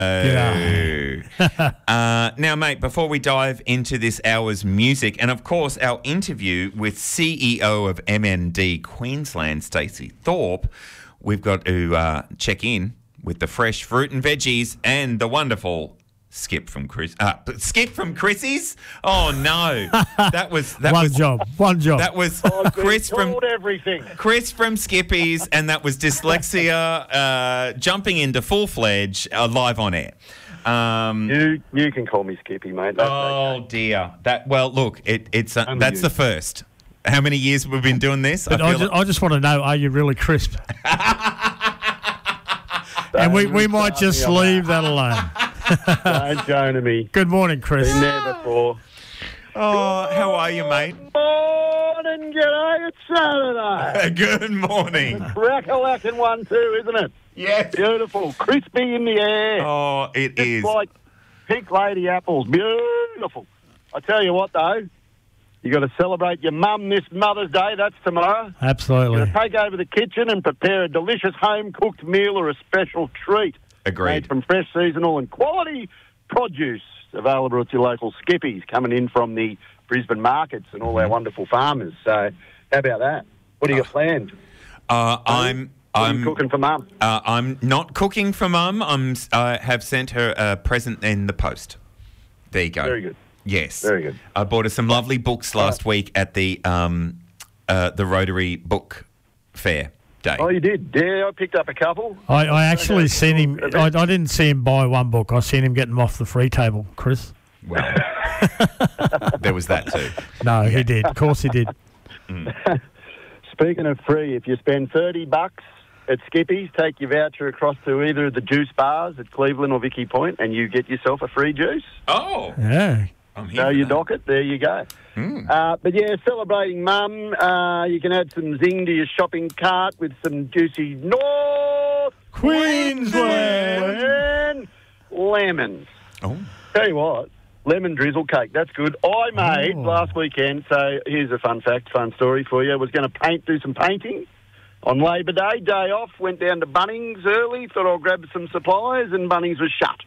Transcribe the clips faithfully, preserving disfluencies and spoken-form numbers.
Oh. uh, now, mate, before we dive into this hour's music and, of course, our interview with C E O of M N D Queensland, Stacey Thorpe, we've got to uh, check in with the fresh fruit and veggies and the wonderful Skip from Chris. Uh, Skip from Chrissy's. Oh no, that was that one was job. One job. That was I've been Chris from told everything. Chris from Skippy's, and that was dyslexia uh, jumping into full fledged uh, live on air. Um, You you can call me Skippy, mate. That's oh okay. dear. That well, look, it, it's uh, Only that's you. the first. How many years we've been doing this? But I, feel just, like- I just want to know, are you really crisp? And we, we might just leave that alone. Don't Jonah me. Good morning, Chris. Been there before. oh, how are you, mate? Morning, g'day. It's Saturday. Good morning. Crack-a-lackin' one too, isn't it? Yes. Beautiful. Crispy in the air. Oh, it Just is. like pink lady apples. Beautiful. I tell you what, though. You got to celebrate your mum this Mother's Day. That's tomorrow. You Absolutely. got to take over the kitchen and prepare a delicious home-cooked meal or a special treat. Agreed. Made from fresh, seasonal and quality produce available at your local Skippies, coming in from the Brisbane markets and all our wonderful farmers. So how about that? What do you got planned? Uh, I'm. What are I'm you cooking for mum? Uh, I'm not cooking for mum. I'm. I have sent her a present in the post. There you go. Very good. Yes. Very good. I bought her some lovely books last week at the um, uh, the Rotary Book Fair day. Oh, you did? Yeah, I picked up a couple. I, I actually Okay. seen him. I, I didn't see him buy one book. I seen him get them off the free table, Chris. Well, there was that too. No, he did. Of course he did. Speaking of free, if you spend thirty bucks at Skippies, take your voucher across to either of the juice bars at Cleveland or Vicky Point, and you get yourself a free juice. Oh, Yeah. I'm here. So for you that. dock it, there you go. Mm. Uh, but yeah, celebrating mum, uh, you can add some zing to your shopping cart with some juicy North Queensland. Queensland lemons. Oh, Tell you what, lemon drizzle cake, that's good. I made Oh. last weekend, so here's a fun fact, fun story for you. I was going to paint, do some painting on Labor Day, day off, went down to Bunnings early, thought I'll grab some supplies, and Bunnings was shut.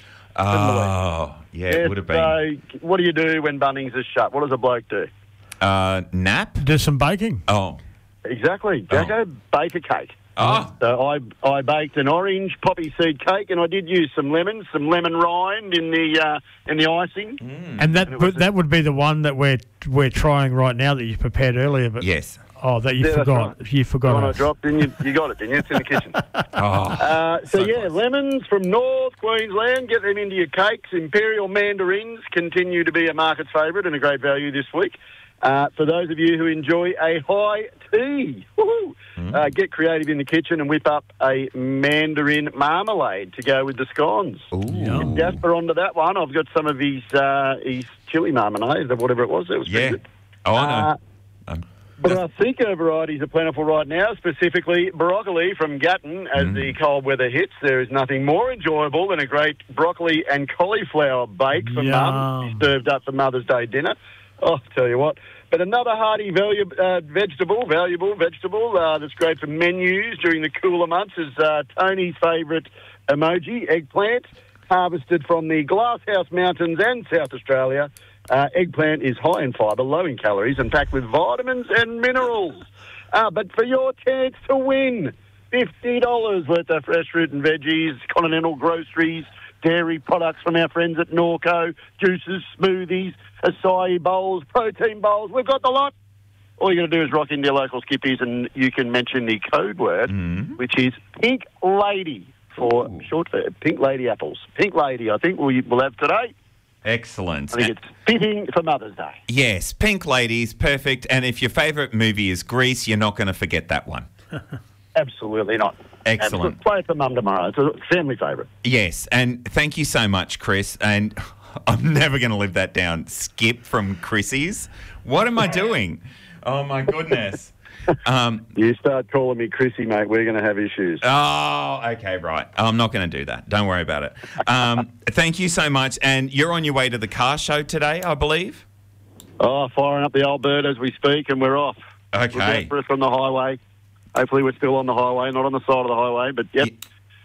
oh, yeah, it would have been. So what do you do when Bunnings is shut? What does a bloke do? Uh, nap. Do some baking. Oh, Exactly. Jacko, bake a cake. oh, So I I baked an orange poppy seed cake, and I did use some lemons, some lemon rind in the uh, in the icing. And that And it was but that would be the one that we're we're trying right now that you prepared earlier. But yes. oh, that you Yeah, that's forgot. right. You The forgot. one I us. dropped, and you, you got it, didn't you? It's in the kitchen. Oh, Uh, so, So yeah, close. lemons from North Queensland. Get them into your cakes. Imperial mandarins continue to be a market favourite and a great value this week. Uh, for those of you who enjoy a high tea, woohoo, uh, get creative in the kitchen and whip up a mandarin marmalade to go with the scones. ooh. Jasper onto that one. I've got some of his uh, his chili marmalade, or whatever it was. It was pretty Yeah. good. Oh, I know. Uh, Um, But I think our varieties are plentiful right now, specifically broccoli from Gatton. As Mm. the cold weather hits, there is nothing more enjoyable than a great broccoli and cauliflower bake for mum, Yum. served up for Mother's Day dinner. Oh, tell you what. But another hearty value, uh, vegetable, valuable vegetable uh, that's great for menus during the cooler months is uh, Tony's favourite emoji, eggplant, harvested from the Glasshouse Mountains and South Australia. Uh, eggplant is high in fibre, low in calories, and packed with vitamins and minerals. Uh, but for your chance to win, fifty dollars worth of fresh fruit and veggies, Continental Groceries, dairy products from our friends at Norco, juices, smoothies, acai bowls, protein bowls. We've got the lot. All you got to do is rock into your local Skippies and you can mention the code word, Mm. which is Pink Lady for Ooh. short for Pink Lady apples. Pink Lady, I think we will have today. Excellent. I think it's fitting for Mother's Day. Yes, Pink Ladies, perfect. And if your favourite movie is Grease, you're not going to forget that one. Absolutely not. Excellent. Play it for Mum tomorrow. It's a family favourite. Yes, and thank you so much, Chris. And I'm never going to live that down. Skip from Chrissy's. What am I doing? Oh, my goodness. Um, You start calling me Chrissy, mate, we're going to have issues. oh, okay, right. I'm not going to do that. Don't worry about it. Um, thank you so much. And you're on your way to the car show today, I believe? Oh, firing up the old bird as we speak, and we're off. Okay. Look out for us on the highway. Hopefully we're still on the highway, not on the side of the highway, but yep. Y-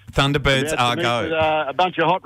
Thunderbirds About to are meet go. with, uh, a bunch of hot